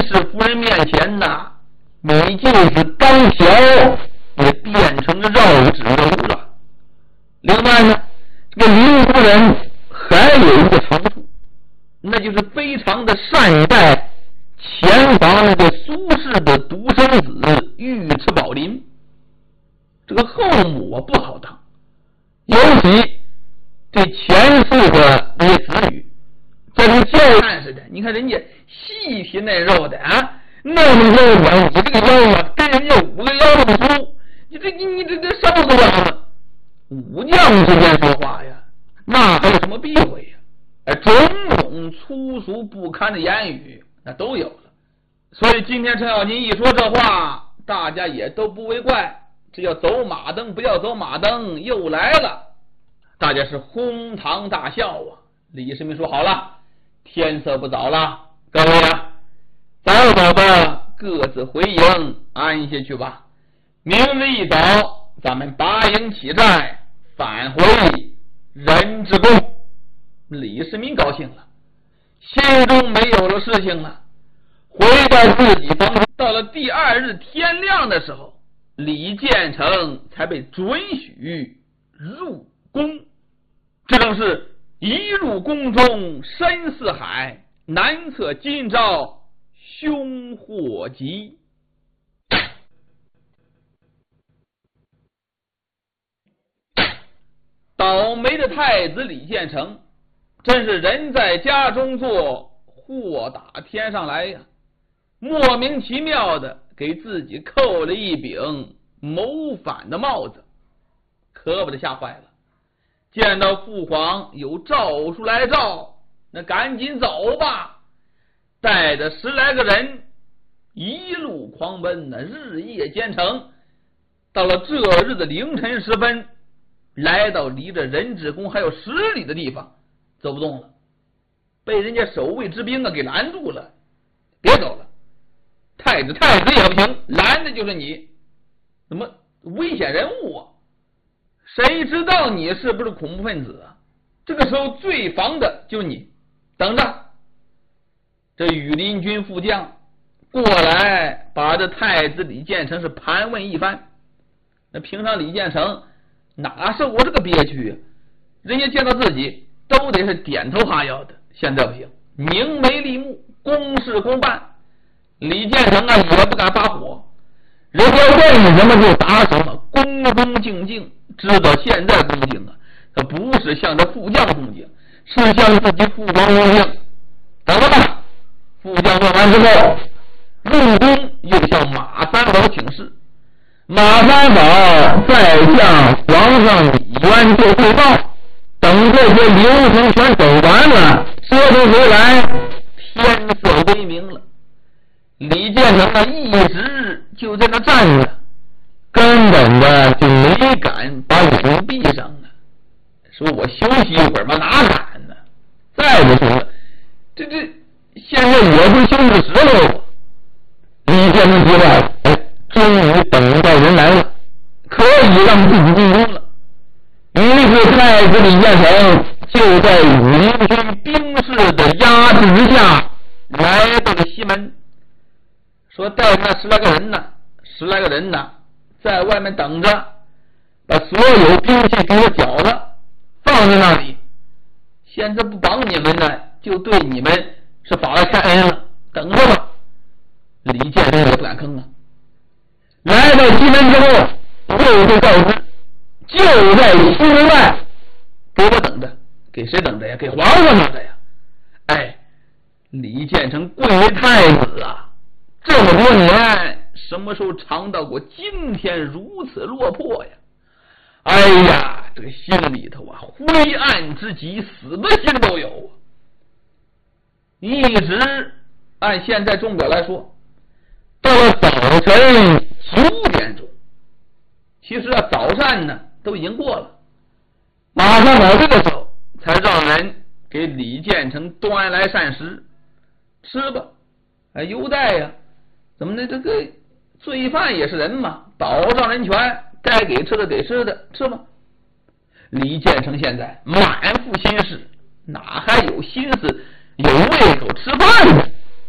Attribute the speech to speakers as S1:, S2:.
S1: 氏夫人面前呐，你就是刚小也变成肉质肉了。另外呢，这个林夫人还有一个长处，那就是非常的善待前房那个苏氏的独生子尉迟宝林。这个后母啊不好当，尤其这前世的那些子女，这是教案似的。你看人家细皮嫩肉的啊，那么肉啊，你这个腰啊，跟人家5个腰那么粗，你这烧死我了。武将之间说话呀，那还有什么避讳呀？种种粗俗不堪的言语那都有了。所以今天程咬金一说这话，大家也都不为怪。这要走马灯不要走马灯又来了，大家是哄堂大笑啊。李世民说好了，天色不早了，各位啊，早早的各自回营安歇去吧。明日一早咱们拔营起寨，返回人之宫。李世民高兴了，心中没有了事情了，回到自己房中。到了第2日天亮的时候，李建成才被准许入宫。这正是一入宫中深似海，难测今朝凶祸吉。倒霉的太子李建成，真是人在家中坐，祸打天上来呀！莫名其妙的给自己扣了一顶谋反的帽子，可把他吓坏了。见到父皇有诏书来召，那赶紧走吧，带着10来个人一路狂奔，那日夜兼程。到了这日的凌晨时分，来到离着人质宫还有10里的地方，走不动了，被人家守卫之兵给拦住了。别走了，太子也不行，拦的就是你，怎么危险人物啊？谁知道你是不是恐怖分子啊？这个时候最防的就是你，等着。这羽林军副将过来把这太子李建成是盘问一番。那平常李建成哪受过这个憋屈啊？人家见到自己都得是点头哈腰的，现在不行，凝眉立目，公事公办。李建成啊也不敢发火，人家问什么就答什么，恭恭敬敬。知道现在恭敬啊，他不是向着副将恭敬，是向自己父皇恭敬。等着吧。副将问完之后，入宫又向马三宝请示。马三宝再向皇上李渊做汇报，等这些流程全走完了，折腾回来，天色微明了。李建成啊一直就在那站着，根本的就没敢把眼闭上呢。说我休息一会儿吧，哪敢呢？再不说了，这现在也不是休息时候。李建成知道，终于等到人来了，可以让自己进宫了。于是太子李建成就在羽林军兵士的压制之下，来到了西门。说带着那10来个人呢，在外面等着，把所有兵器给我缴了，放在那里。现在不绑你们呢，就对你们是法外开恩了，等着吧。李建成也不敢吭啊。来到西门之后，又被告知，就在西门外，给我等着。给谁等着呀？给皇上等着呀。李建成贵为太子啊，这么多年，什么时候尝到过今天如此落魄呀？这个心里头啊，灰暗之极，死的心都有啊。一直按现在钟表来说，到了早晨9点钟，其实早膳呢都已经过了。马上到这个时候，才让人给李建成端来膳食，吃吧。优待呀，怎么的？这个罪犯也是人嘛，保障人权，该给吃的给吃的，吃吧。李建成现在满腹心事，哪还有心思有胃口吃饭呢？